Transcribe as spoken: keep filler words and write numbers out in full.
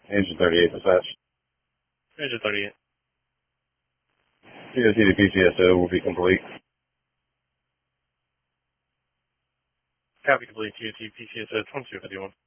Engine thirty-eight dispatch. Engine thirty-eight. T O T to P C S O will be complete. Copy complete, T O T, P C S O twenty-two fifty-one.